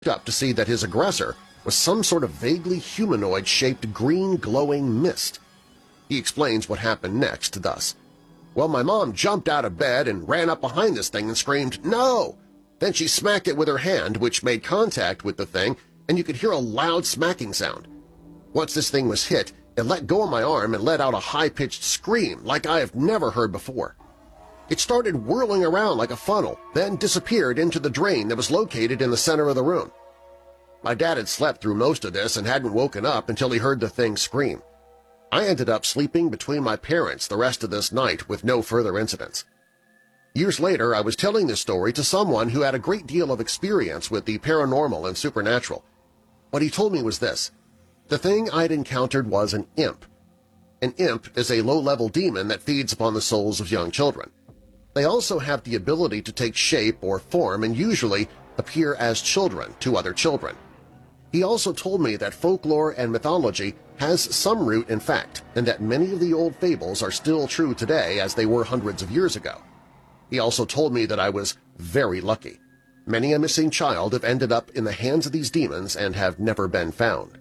up to see that his aggressor was some sort of vaguely humanoid-shaped green glowing mist. He explains what happened next thus. "Well, my mom jumped out of bed and ran up behind this thing and screamed, 'No!' Then she smacked it with her hand, which made contact with the thing, and you could hear a loud smacking sound. Once this thing was hit, it let go of my arm and let out a high-pitched scream like I have never heard before. It started whirling around like a funnel, then disappeared into the drain that was located in the center of the room. My dad had slept through most of this and hadn't woken up until he heard the thing scream. I ended up sleeping between my parents the rest of this night with no further incidents." Years later, I was telling this story to someone who had a great deal of experience with the paranormal and supernatural. What he told me was this: the thing I'd encountered was an imp. An imp is a low-level demon that feeds upon the souls of young children. They also have the ability to take shape or form and usually appear as children to other children. He also told me that folklore and mythology has some root in fact, and that many of the old fables are still true today as they were hundreds of years ago. He also told me that I was very lucky. Many a missing child have ended up in the hands of these demons and have never been found.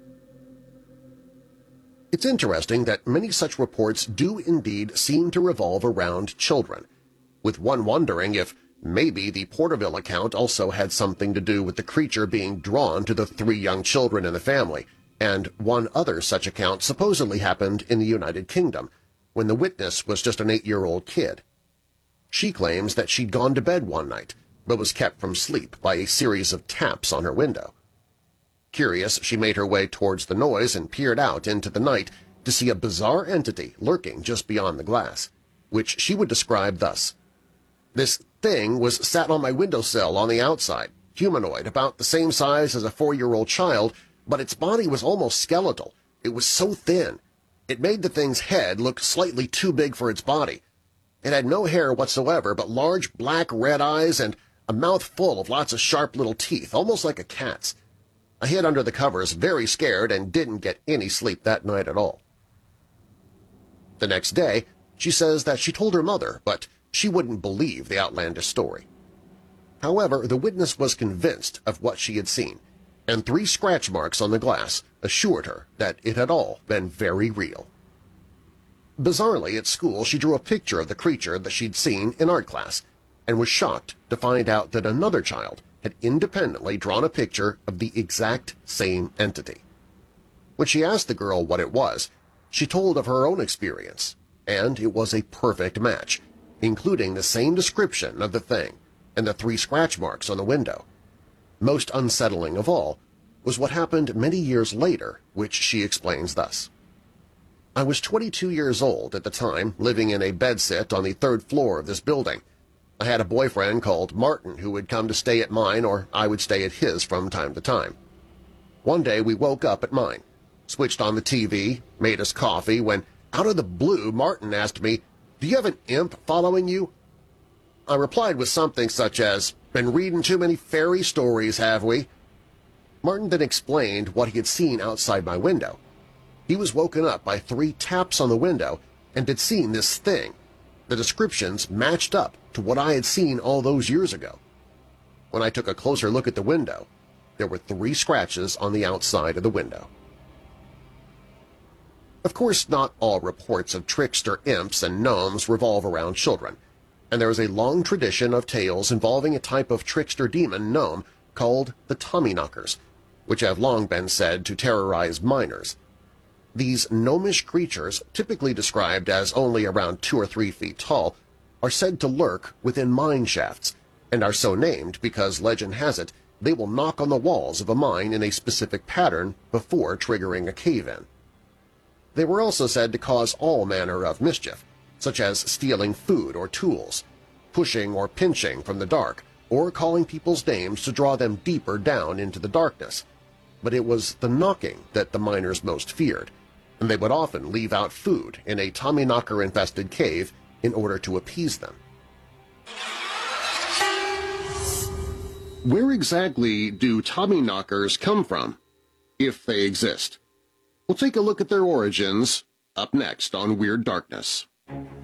It's interesting that many such reports do indeed seem to revolve around children, with one wondering if maybe the Porterville account also had something to do with the creature being drawn to the 3 young children in the family, and one other such account supposedly happened in the United Kingdom, when the witness was just an 8-year-old kid. She claims that she'd gone to bed one night, but was kept from sleep by a series of taps on her window. Curious, she made her way towards the noise and peered out into the night to see a bizarre entity lurking just beyond the glass, which she would describe thus. "This thing was sat on my windowsill on the outside, humanoid, about the same size as a 4-year-old child, but its body was almost skeletal. It was so thin. It made the thing's head look slightly too big for its body. It had no hair whatsoever but large black red eyes and a mouth full of lots of sharp little teeth, almost like a cat's. I hid under the covers very scared and didn't get any sleep that night at all." The next day, she says that she told her mother, but she wouldn't believe the outlandish story. However, the witness was convinced of what she had seen, and 3 scratch marks on the glass assured her that it had all been very real. Bizarrely, at school she drew a picture of the creature that she'd seen in art class, and was shocked to find out that another child had independently drawn a picture of the exact same entity. When she asked the girl what it was, she told of her own experience, and it was a perfect match, including the same description of the thing and the 3 scratch marks on the window. Most unsettling of all was what happened many years later, which she explains thus. "I was 22 years old at the time, living in a bedsit on the 3rd floor of this building. I had a boyfriend called Martin who would come to stay at mine or I would stay at his from time to time. One day we woke up at mine, switched on the TV, made us coffee, when out of the blue Martin asked me, 'Do you have an imp following you?' I replied with something such as, 'Been reading too many fairy stories, have we?' Martin then explained what he had seen outside my window. He was woken up by 3 taps on the window and had seen this thing. The descriptions matched up to what I had seen all those years ago. When I took a closer look at the window, there were 3 scratches on the outside of the window." Of course, not all reports of trickster imps and gnomes revolve around children, and there is a long tradition of tales involving a type of trickster demon gnome called the Tommyknockers, which have long been said to terrorize minors. These gnomish creatures, typically described as only around 2 or 3 feet tall, are said to lurk within mine shafts, and are so named because legend has it they will knock on the walls of a mine in a specific pattern before triggering a cave-in. They were also said to cause all manner of mischief, such as stealing food or tools, pushing or pinching from the dark, or calling people's names to draw them deeper down into the darkness. But it was the knocking that the miners most feared, and they would often leave out food in a Tommyknocker-infested cave in order to appease them. Where exactly do Tommyknockers come from, if they exist? We'll take a look at their origins up next on Weird Darkness.